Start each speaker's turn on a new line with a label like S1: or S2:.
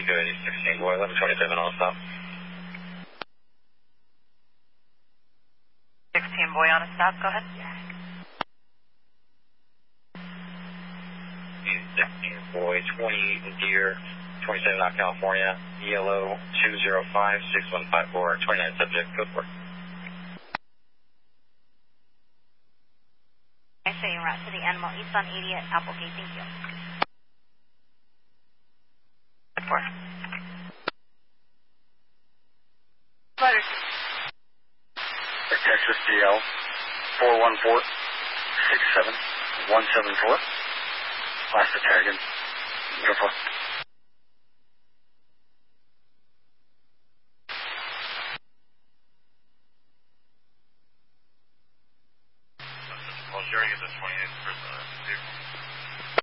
S1: good, 16 boy, 1127 on stop.
S2: 16 boy on a stop, go ahead.
S1: 16 boy, 20 deer, 27 out California, ELO 205-6154, 29 subject, go for it.
S3: I say you're out to the animal east on 80 at Applegate, thank you.
S2: Good for it.
S1: Texas DL 414-67174. Last Italian. Go for it.